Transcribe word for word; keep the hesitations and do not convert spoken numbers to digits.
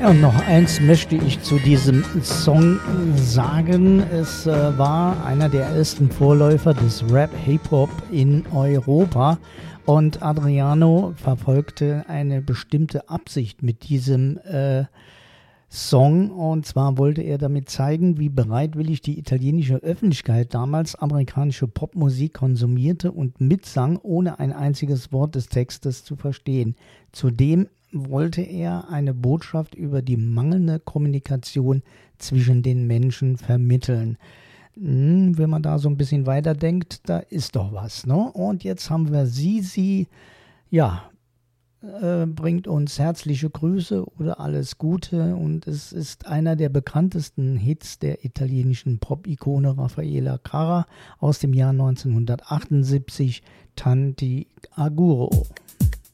Und noch eins möchte ich zu diesem Song sagen. Es äh, war einer der ersten Vorläufer des Rap-Hip-Hop in Europa. Und Adriano verfolgte eine bestimmte Absicht mit diesem äh, Song. Und zwar wollte er damit zeigen, wie bereitwillig die italienische Öffentlichkeit damals amerikanische Popmusik konsumierte und mitsang, ohne ein einziges Wort des Textes zu verstehen. Zudem wollte er eine Botschaft über die mangelnde Kommunikation zwischen den Menschen vermitteln. Hm, wenn man da so ein bisschen weiterdenkt, da ist doch was, ne? Und jetzt haben wir Sisi, ja, äh, bringt uns herzliche Grüße oder alles Gute, und es ist einer der bekanntesten Hits der italienischen Pop-Ikone Raffaella Carrà aus dem Jahr neunzehnhundertachtundsiebzig, Tanti Auguro.